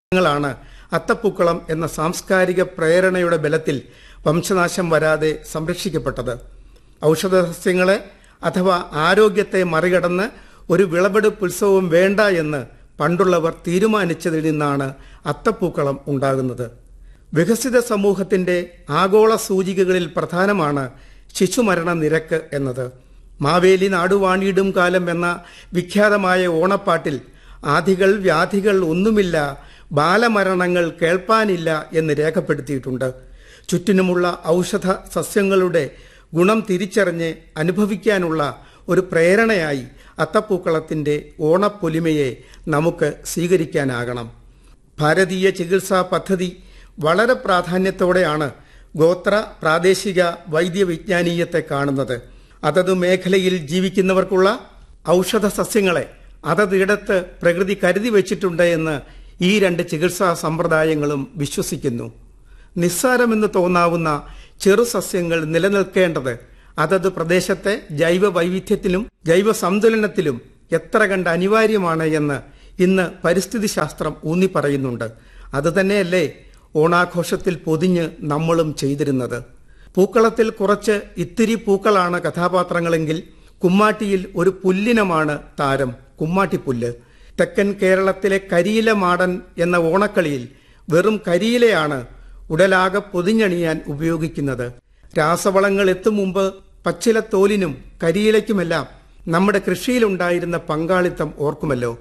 ാണ് അത്തപ്പൂക്കളം എന്ന സാംസ്കാരിക പ്രേരണയുടെ ബലത്തിൽ വംശനാശം വരാതെ സംരക്ഷിക്കപ്പെട്ടത്. ഔഷധസസ്യങ്ങളെ അഥവാ ആരോഗ്യത്തെ മറികടന്ന് ഒരു വിളവെടുപ്പ് ഉത്സവം വേണ്ട എന്ന് പണ്ടുള്ളവർ തീരുമാനിച്ചതിൽ നിന്നാണ് അത്തപ്പൂക്കളം ഉണ്ടാകുന്നത്. വികസിത സമൂഹത്തിന്റെ ആഗോള സൂചികകളിൽ പ്രധാനമാണ് ശിശുമരണ നിരക്ക് എന്നത്. മാവേലി നാടുവാണിയിടും കാലം എന്ന വിഖ്യാതമായ ഓണപ്പാട്ടിൽ ആധികൾ വ്യാധികൾ ഒന്നുമില്ല, ബാലമരണങ്ങൾ കേൾപ്പാനില്ല എന്ന് രേഖപ്പെടുത്തിയിട്ടുണ്ട്. ചുറ്റിനുമുള്ള ഔഷധ സസ്യങ്ങളുടെ ഗുണം തിരിച്ചറിഞ്ഞ് അനുഭവിക്കാനുള്ള ഒരു പ്രേരണയായി അത്തപ്പൂക്കളത്തിന്റെ ഓണപ്പൊലിമയെ നമുക്ക് സ്വീകരിക്കാനാകണം. ഭാരതീയ ചികിത്സാ പദ്ധതി വളരെ പ്രാധാന്യത്തോടെയാണ് ഗോത്ര പ്രാദേശിക വൈദ്യവിജ്ഞാനീയത്തെ കാണുന്നത്. അതത് മേഖലയിൽ ജീവിക്കുന്നവർക്കുള്ള ഔഷധ സസ്യങ്ങളെ അതതിടത്ത് പ്രകൃതി കരുതി വച്ചിട്ടുണ്ട് എന്ന് ഈ രണ്ട് ചികിത്സാ സമ്പ്രദായങ്ങളും വിശ്വസിക്കുന്നു. നിസ്സാരമെന്ന് തോന്നാവുന്ന ചെറുസസ്യങ്ങൾ നിലനിൽക്കേണ്ടത് അതത് പ്രദേശത്തെ ജൈവ വൈവിധ്യത്തിലും ജൈവ സന്തുലനത്തിലും എത്ര കണ്ട് അനിവാര്യമാണ് എന്ന് ഇന്ന് പരിസ്ഥിതി ശാസ്ത്രം ഊന്നിപ്പറയുന്നുണ്ട്. അതുതന്നെയല്ലേ ഓണാഘോഷത്തിൽ പൊതിഞ്ഞ് നമ്മളും ചെയ്തിരുന്നത്. പൂക്കളത്തിൽ കുറച്ച് ഇത്തിരി പൂക്കളാണ് കഥാപാത്രങ്ങളെങ്കിൽ കുമ്മാട്ടിയിൽ ഒരു പുല്ലിനമാണ് താരം, കുമ്മാട്ടിപ്പുല്ല്. തെക്കൻ കേരളത്തിലെ കരിയില മാടൻ എന്ന ഓണക്കളിയിൽ വെറും കരിയിലയാണ് ഉടലാകെ പൊതിഞ്ഞണിയാൻ ഉപയോഗിക്കുന്നത്. രാസവളങ്ങൾ എത്തും മുമ്പ് പച്ചിലത്തോലിനും കരിയിലയ്ക്കുമെല്ലാം നമ്മുടെ കൃഷിയിലുണ്ടായിരുന്ന പങ്കാളിത്തം ഓർക്കുമല്ലോ.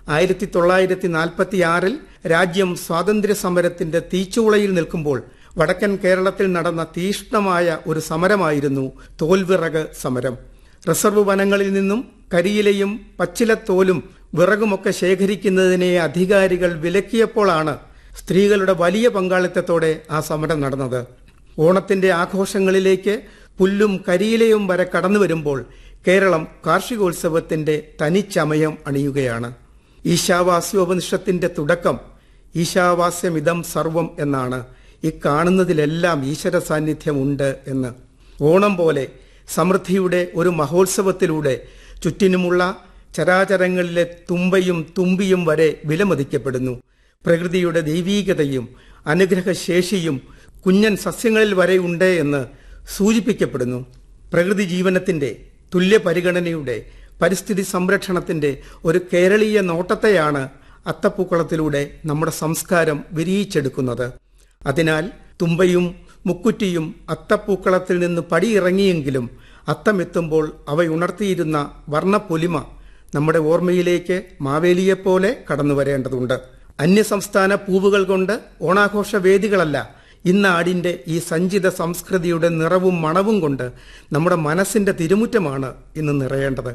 1946 രാജ്യം സ്വാതന്ത്ര്യ സമരത്തിന്റെ തീച്ചൂളയിൽ നിൽക്കുമ്പോൾ വടക്കൻ കേരളത്തിൽ നടന്ന തീഷ്ണമായ ഒരു സമരമായിരുന്നു തോൽവിറക് സമരം. റിസർവ് വനങ്ങളിൽ നിന്നും കരിയിലയും പച്ചിലത്തോലും വിറകുമൊക്കെ ശേഖരിക്കുന്നതിനെ അധികാരികൾ വിലക്കിയപ്പോഴാണ് സ്ത്രീകളുടെ വലിയ പങ്കാളിത്തത്തോടെ ആ സമരം നടന്നത്. ഓണത്തിന്റെ ആഘോഷങ്ങളിലേക്ക് പുല്ലും കരിയിലയും വരെ കടന്നു വരുമ്പോൾ കേരളം കാർഷികോത്സവത്തിന്റെ തനിച്ചമയം അണിയുകയാണ്. ഈശാവാസ്യോപനിഷത്തിന്റെ തുടക്കം ഈശാവാസ്യമിതം സർവം എന്നാണ്. ഇക്കാണുന്നതിലെല്ലാം ഈശ്വര സാന്നിധ്യമുണ്ട് എന്ന്. ഓണം പോലെ സമൃദ്ധിയുടെ ഒരു മഹോത്സവത്തിലൂടെ ചുറ്റിനുമുള്ള ചരാചരങ്ങളിലെ തുമ്പയും തുമ്പിയും വരെ വിലമതിക്കപ്പെടുന്നു. പ്രകൃതിയുടെ ദൈവീകതയും അനുഗ്രഹശേഷിയും കുഞ്ഞൻ സസ്യങ്ങളിൽ വരെ ഉണ്ട് എന്ന് സൂചിപ്പിക്കപ്പെടുന്നു. പ്രകൃതി ജീവനത്തിന്റെ തുല്യ പരിഗണനയുടെ പരിസ്ഥിതി സംരക്ഷണത്തിന്റെ ഒരു കേരളീയ നോട്ടത്തെയാണ് അത്തപ്പൂക്കളത്തിലൂടെ നമ്മുടെ സംസ്കാരം വിരിയിച്ചെടുക്കുന്നത്. അതിനാൽ തുമ്പയും മുക്കുറ്റിയും അത്തപ്പൂക്കളത്തിൽ നിന്ന് പടിയിറങ്ങിയെങ്കിലും അത്തമെത്തുമ്പോൾ അവയുണർത്തിയിരുന്ന വർണ്ണപ്പൊലിമ നമ്മുടെ ഓർമ്മയിലേക്ക് മാവേലിയെപ്പോലെ കടന്നു വരേണ്ടതുണ്ട്. അന്യസംസ്ഥാന പൂവുകൾ കൊണ്ട് ഓണാഘോഷ വേദികളല്ല, ഇന്നാടിന്റെ ഈ സഞ്ചിത സംസ്കൃതിയുടെ നിറവും മണവും കൊണ്ട് നമ്മുടെ മനസ്സിന്റെ തിരുമുറ്റമാണ് ഇന്ന് നിറയേണ്ടത്.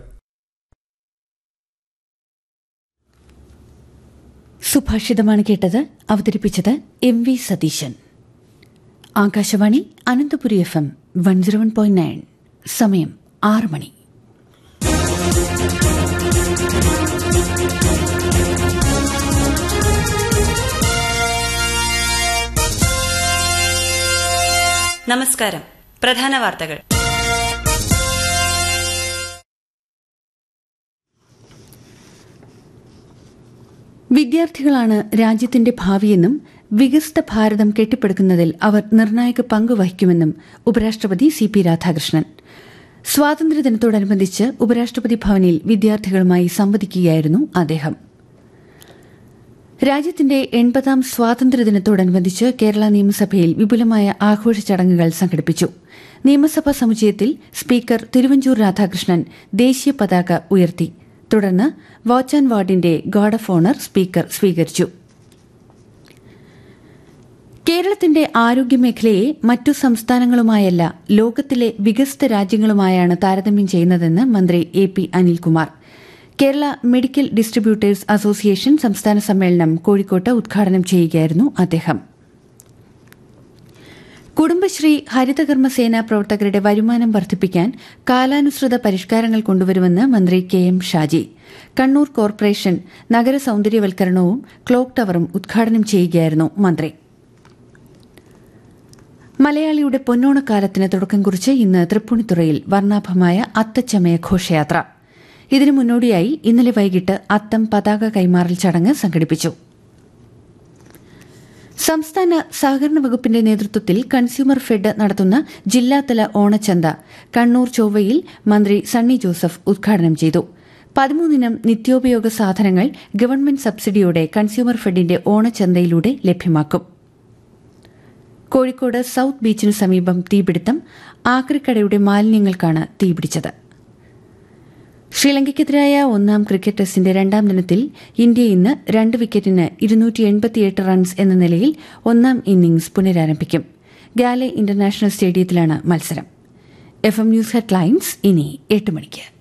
സുഭാഷിതമാണ് കേട്ടത്. അവതരിപ്പിച്ചത് MV സതീശൻ. ആകാശവാണി അനന്തപുരി FM 101.9. സമയം 6 മണി. നമസ്കാരം. പ്രധാന വാർത്തകൾ. വിദ്യാർത്ഥികളാണ് രാജ്യത്തിന്റെ ഭാവിയെന്നും വികസിത ഭാരതം കെട്ടിപ്പടുക്കുന്നതിൽ അവർ നിർണായക പങ്ക് വഹിക്കുമെന്നും ഉപരാഷ്ട്രപതി CP രാധാകൃഷ്ണൻ. സ്വാതന്ത്ര്യദിനത്തോടനുബന്ധിച്ച് ഉപരാഷ്ട്രപതി ഭവനിൽ വിദ്യാർത്ഥികളുമായി സംവദിക്കുകയായിരുന്നു അദ്ദേഹം. രാജ്യത്തിന്റെ 80ാം സ്വാതന്ത്ര്യദിനത്തോടനുബന്ധിച്ച് കേരള നിയമസഭയിൽ വിപുലമായ ആഘോഷ ചടങ്ങുകൾ സംഘടിപ്പിച്ചു. നിയമസഭാ സമുച്ചയത്തിൽ സ്പീക്കർ തിരുവഞ്ചൂർ രാധാകൃഷ്ണൻ ദേശീയ പതാക ഉയർത്തി. തുടർന്ന് watch and വാർഡിന്റെ guard of owner speaker സ്വീകരിച്ചു. കേരളത്തിന്റെ ആരോഗ്യമേഖലയെ മറ്റു സംസ്ഥാനങ്ങളുമായല്ല, ലോകത്തിലെ വികസിത രാജ്യങ്ങളുമായാണ് താരതമ്യം ചെയ്യുന്നതെന്ന് മന്ത്രി AP Anilkumar. Kerala medical distributors association സംസ്ഥാന സമ്മേളനം കോഴിക്കോട്ട് ഉദ്ഘാടനം ചെയ്യുകയായിരുന്നു അദ്ദേഹം. കുടുംബശ്രീ ഹരിതകർമ്മസേന പ്രവർത്തകരുടെ വരുമാനം വർദ്ധിപ്പിക്കാൻ കാലാനുസൃത പരിഷ്കാരങ്ങൾ കൊണ്ടുവരുമെന്ന് മന്ത്രി KM ഷാജി. കണ്ണൂർ കോർപ്പറേഷൻ നഗര സൌന്ദര്യവൽക്കരണവും ക്ലോക്ക് ടവറും ഉദ്ഘാടനം ചെയ്യുകയായിരുന്നു മന്ത്രി. മലയാളിയുടെ പൊന്നോണക്കാലത്തിന് തുടക്കം കുറിച്ച് ഇന്ന് തൃപ്പൂണിത്തുറയിൽ വർണ്ണാഭമായ അത്തച്ചമയ ഘോഷയാത്ര. ഇതിനു മുന്നോടിയായി ഇന്നലെ വൈകിട്ട് അത്തം പതാക കൈമാറൽ ചടങ്ങ് സംഘടിപ്പിച്ചു. സംസ്ഥാന സഹകരണ വകുപ്പിന്റെ നേതൃത്വത്തിൽ കൺസ്യൂമർ ഫെഡ് നടത്തുന്ന ജില്ലാതല ഓണച്ചന്ത കണ്ണൂർ ചൊവ്വയിൽ മന്ത്രി സണ്ണി ജോസഫ് ഉദ്ഘാടനം ചെയ്തു. 13 നിത്യോപയോഗ സാധനങ്ങൾ ഗവൺമെന്റ് സബ്സിഡിയോടെ കൺസ്യൂമർ ഫെഡിന്റെ ഓണച്ചന്തയിലൂടെ ലഭ്യമാക്കും. കോഴിക്കോട് സൌത്ത് ബീച്ചിനു സമീപം തീപിടുത്തം. ആക്രിക്കടയുടെ മാലിന്യങ്ങൾക്കാണ് തീപിടിച്ചത്. ശ്രീലങ്കയ്ക്കെതിരായ 1-ാം ക്രിക്കറ്റ് ടെസ്റ്റിന്റെ 2-ാം ദിനത്തിൽ ഇന്ത്യ ഇന്ന് 2 വിക്കറ്റിന് 288 റൺസ് എന്ന നിലയിൽ 1-ാം ഇന്നിംഗ്സ് പുനരാരംഭിക്കും. ഗാലെ ഇന്റർനാഷണൽ സ്റ്റേഡിയത്തിലാണ് മത്സരം. FM ന്യൂസ് ഹെഡ്ലൈൻസ് ഇനി 8 മണിക്ക്.